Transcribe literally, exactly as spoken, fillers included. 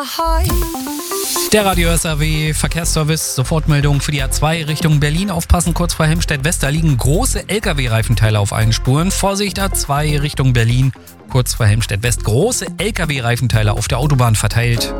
Der Radio S R W Verkehrsservice, Sofortmeldung für die A zwei Richtung Berlin. Aufpassen, kurz vor Helmstedt-West, da liegen große L K W-Reifenteile auf allen Spuren. Vorsicht, A zwei Richtung Berlin, kurz vor Helmstedt-West, große L K W-Reifenteile auf der Autobahn verteilt.